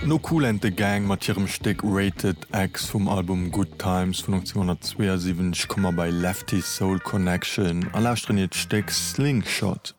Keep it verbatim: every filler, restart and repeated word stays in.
No Cool and the Gang mat hirem Steck Rated X vom Album Good Times von neunzehnhundertzweiundsiebzig kommmer bei Lefty Soul Connection. Allerstreniert Steck Slingshot.